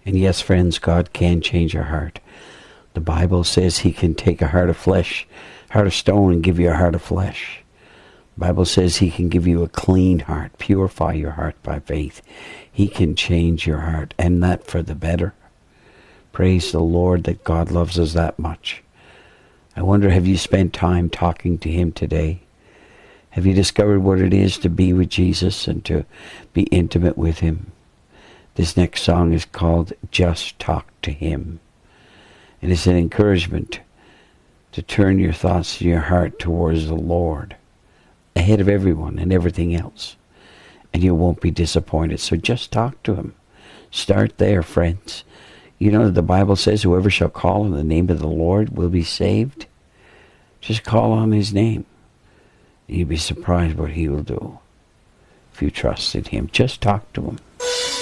And yes, friends, God can change your heart. The Bible says he can take a heart of flesh, heart of stone, and give you a heart of flesh. The Bible says he can give you a clean heart, purify your heart by faith. He can change your heart, and that for the better. Praise the Lord that God loves us that much. I wonder, have you spent time talking to him today? Have you discovered what it is to be with Jesus and to be intimate with him? This next song is called Just Talk to Him. And it's an encouragement to turn your thoughts and your heart towards the Lord ahead of everyone and everything else. And you won't be disappointed. So just talk to him. Start there, friends. You know the Bible says whoever shall call on the name of the Lord will be saved. Just call on his name. You'll be surprised what he will do if you trust in him. Just talk to him.